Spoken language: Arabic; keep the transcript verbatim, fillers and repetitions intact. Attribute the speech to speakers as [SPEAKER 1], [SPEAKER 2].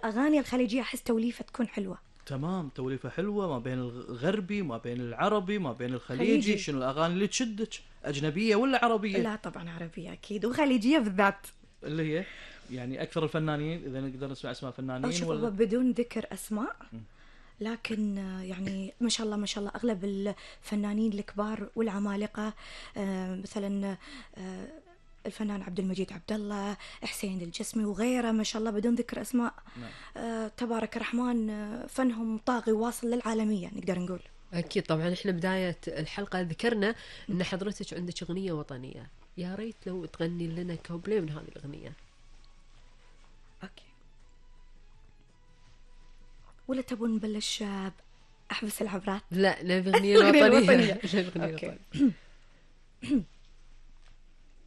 [SPEAKER 1] الأغاني الخليجية أحس توليفة تكون حلوة.
[SPEAKER 2] تمام، توليفة حلوة ما بين الغربي ما بين العربي ما بين الخليجي.
[SPEAKER 1] خليجي.
[SPEAKER 2] شنو الأغاني اللي تشدك، أجنبية ولا عربية؟
[SPEAKER 1] لا طبعا عربية أكيد، وخليجية بالذات.
[SPEAKER 2] اللي هي يعني أكثر الفنانين إذا نقدر نسمع أسماء فنانين
[SPEAKER 1] شوف
[SPEAKER 2] ولا
[SPEAKER 1] بدون ذكر أسماء، لكن يعني ما شاء الله ما شاء الله أغلب الفنانين الكبار والعمالقة، مثلا الفنان عبد المجيد عبد الله، حسين الجسمي وغيره، ما شاء الله بدون ذكر أسماء. نعم. تبارك الرحمن، فنهم طاغي واصل للعالمية نقدر نقول.
[SPEAKER 3] أكيد طبعا. إحنا بداية الحلقة ذكرنا أن حضرتك عندك أغنية وطنية، يا ريت لو تغني لنا كوبليه من هذه الأغنية.
[SPEAKER 1] أوكي، ولا تبون نبلش أحبس العبرات؟
[SPEAKER 3] لا، نبي أغنية الوطنية.
[SPEAKER 1] أوكي.